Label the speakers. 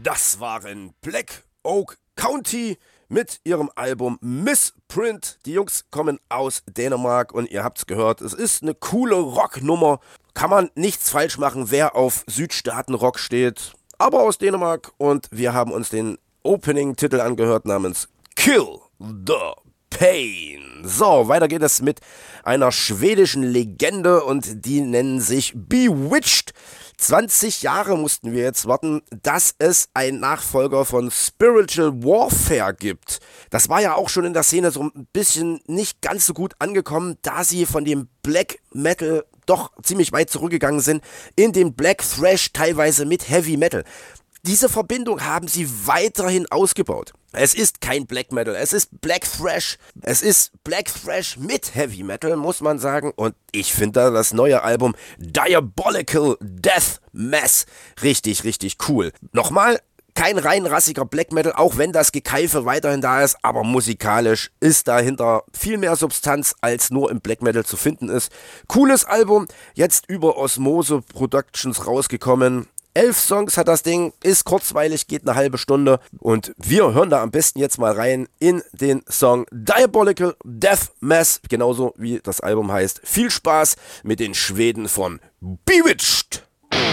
Speaker 1: Das waren Black Oak County mit ihrem Album Misprint. Die Jungs kommen aus Dänemark und ihr habt's gehört, es ist eine coole Rocknummer. Kann man nichts falsch machen, wer auf Südstaaten-Rock steht, aber aus Dänemark. Und wir haben uns den Opening-Titel angehört namens Kill the Pain. So, weiter geht es mit einer schwedischen Legende und die nennen sich Bewitched. 20 Jahre mussten wir jetzt warten, dass es einen Nachfolger von Spiritual Warfare gibt. Das war ja auch schon in der Szene so ein bisschen nicht ganz so gut angekommen, da sie von dem Black Metal doch ziemlich weit zurückgegangen sind in den Black Thrash, teilweise mit Heavy Metal. Diese Verbindung haben sie weiterhin ausgebaut. Es ist kein Black Metal, es ist Black Thrash. Es ist Black Thrash mit Heavy Metal, muss man sagen. Und ich finde das neue Album Diabolical Death Mass richtig, richtig cool. Nochmal, kein rein rassiger Black Metal, auch wenn das Gekeife weiterhin da ist, aber musikalisch ist dahinter viel mehr Substanz, als nur im Black Metal zu finden ist. Cooles Album, jetzt über Osmose Productions rausgekommen. 11 Songs hat das Ding, ist kurzweilig, geht eine halbe Stunde und wir hören da am besten jetzt mal rein in den Song Diabolical Death Mass, genauso wie das Album heißt. Viel Spaß mit den Schweden von Bewitched!